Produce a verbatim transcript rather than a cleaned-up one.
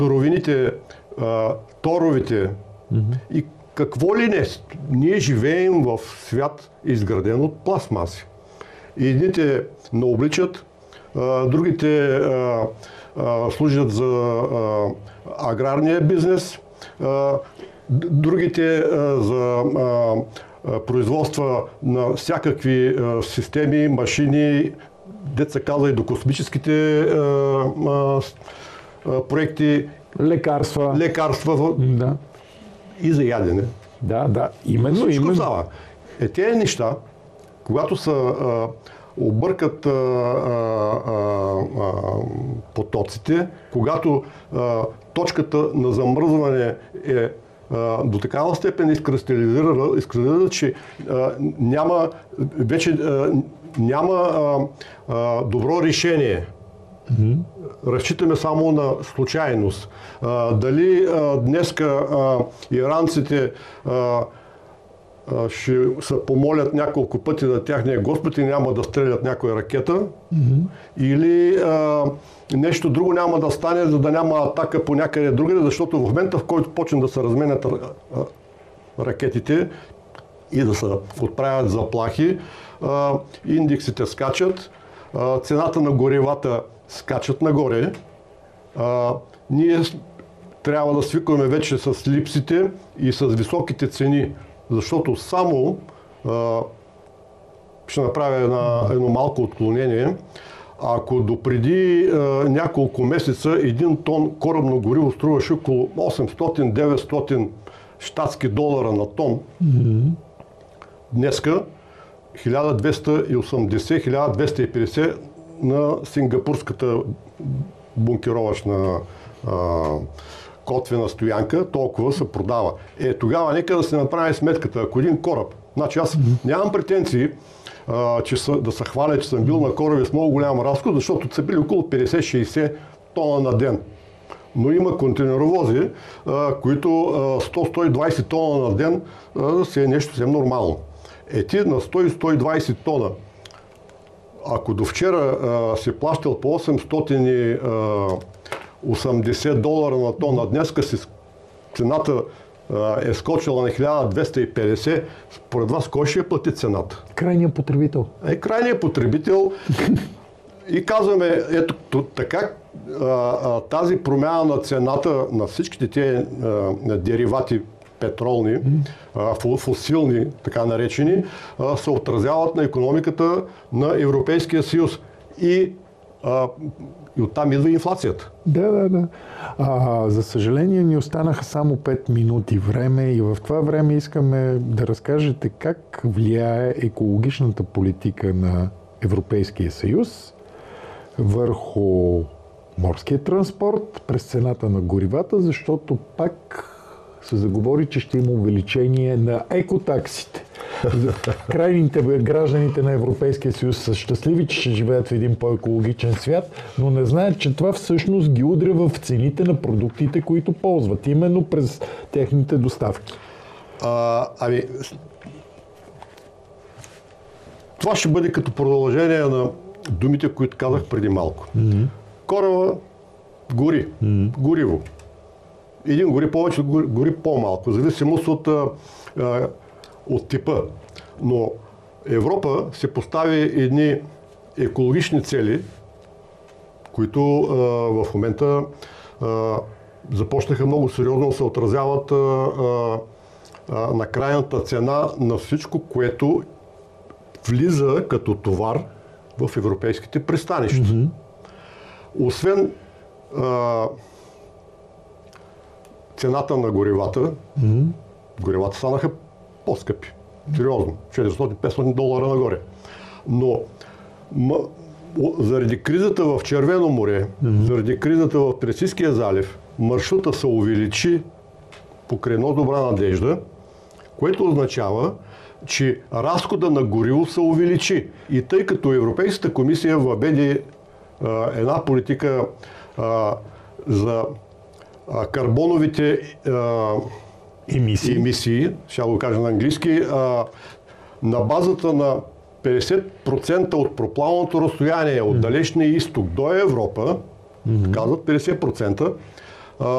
суровините, а, торовите mm-hmm. и какво ли не. Ние живеем в свят изграден от пластмаси. И едните наобличат, а, другите а, а, служат за а, аграрния бизнес, а, другите а, за а, производства на всякакви а, системи, машини, деца каза и до космическите а, а, а, проекти. Лекарства. Лекарства. Да. И за ядене. Да, да. Именно, всичко именно. става. Е, тези неща, когато са а, объркат а, а, а, потоците, когато а, точката на замръзване е а, до такава степен изкристализирана, изкристализирана че а, няма вече а, няма а, а, добро решение. Mm-hmm. Разчитаме само на случайност. А, дали а, днеска а, иранците а, ще се помолят няколко пъти на тяхния Господ и няма да стрелят някоя ракета, mm-hmm. или а, нещо друго няма да стане, за да няма атака по някъде другаде, защото в момента, в който почне да се разменят ракетите и да се отправят заплахи, а, индексите скачат, а, цената на горивата скачат нагоре. А, ние трябва да свикваме вече с липсите и с високите цени, защото само, а, ще направя една, едно малко отклонение, ако допреди а, няколко месеца един тон корабно гориво струваше около осемстотин до деветстотин щатски долара на тон, mm-hmm. днеска хиляда двеста и осемдесет до хиляда двеста и петдесет на сингапурската бункеровъчна а, котвена стоянка, толкова се продава. Е, тогава нека да се направи сметката. Ако един кораб, значи аз нямам претенции, а, че са, да се хваля, че съм бил на кораби с много голям разход, защото са били около петдесет-шейсет тона на ден. Но има контейнеровози, а, които а, сто до сто и двайсет тона на ден а, си е нещо съвсем нормално. Е, ти на сто до сто и двайсет тона, ако до вчера а, си плащал по осемстотин и осемдесет долара на тона, днеска си цената а, е скочила на хиляда двеста и петдесет, според вас кой ще я плати цената? Крайният потребител. Е, крайният потребител. И казваме, ето така, а, а, тази промяна на цената на всичките тези деривати петролни, а, фосилни, така наречени, а, се отразяват на икономиката на Европейския съюз. И а, И оттам идва инфлацията. Да, да, да. А, за съжаление ни останаха само пет минути време и в това време искаме да разкажете как влияе екологичната политика на Европейския съюз върху морския транспорт през цената на горивата, защото пак се заговори, че ще има увеличение на екотаксите. Крайните гражданите на Европейския съюз са щастливи, че ще живеят в един по-екологичен свят, но не знаят, че това всъщност ги удря в цените на продуктите, които ползват, именно през техните доставки. А, ами, това ще бъде като продължение на думите, които казах преди малко. Mm-hmm. Кораба гори, mm-hmm. гориво. Един гори повече, гори по-малко, в зависимост от, а, от типа. Но Европа се постави едни екологични цели, които а, в момента а, започнаха много сериозно да се отразяват а, а, на крайната цена на всичко, което влиза като товар в европейските пристанища. Mm-hmm. Освен а, цената на горивата, mm-hmm. горивата станаха по-скъпи. Сериозно. четиристотин-петстотин долара нагоре. Но м- заради кризата в Червено море, mm-hmm. заради кризата в Персийския залив, маршрута се увеличи покрай едно добра надежда, което означава, че разхода на гориво се увеличи. И тъй като Европейската комисия въведе а, една политика а, за а, карбоновите а, емисии, емисии, ще го кажа на английски, а, на базата на петдесет процента от проплаваното разстояние от далечния изток до Европа, mm-hmm. казват петдесет процента,